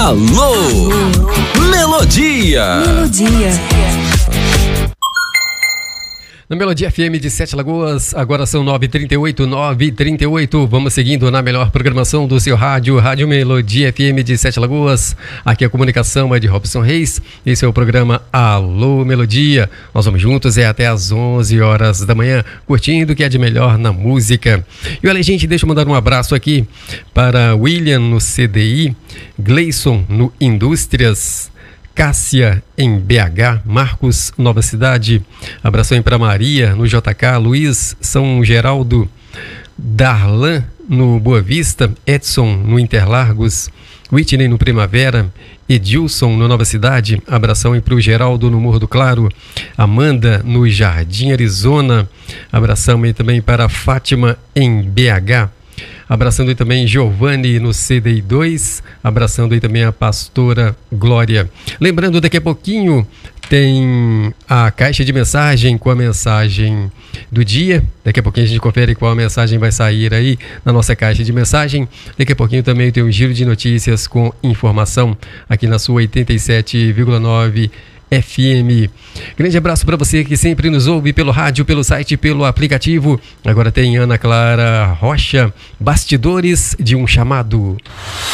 Alô, Melodia. Na Melodia FM de Sete Lagoas, agora são 9h38. Vamos seguindo na melhor programação do seu rádio, Rádio Melodia FM de Sete Lagoas. Aqui a comunicação é de Robson Reis. Esse é o programa Alô Melodia. Nós vamos juntos até às 11 horas da manhã, curtindo o que é de melhor na música. E olha, gente, deixa eu mandar um abraço aqui para William no CDI, Gleison no Indústrias, Cássia em BH, Marcos, Nova Cidade, abração aí para Maria no JK, Luiz, São Geraldo, Darlan no Boa Vista, Edson no Interlagos, Whitney no Primavera, Edilson no Nova Cidade, abração aí para o Geraldo no Morro do Claro, Amanda no Jardim Arizona, abração aí também para Fátima em BH, abraçando aí também Giovanni no CDI 2, abraçando aí também a pastora Glória. Lembrando, daqui a pouquinho tem a caixa de mensagem com a mensagem do dia. Daqui a pouquinho a gente confere qual mensagem vai sair aí na nossa caixa de mensagem. Daqui a pouquinho também tem um giro de notícias com informação aqui na sua 87,9 FM. Grande abraço para você que sempre nos ouve pelo rádio, pelo site, pelo aplicativo. Agora tem Ana Clara Rocha, Bastidores de um Chamado.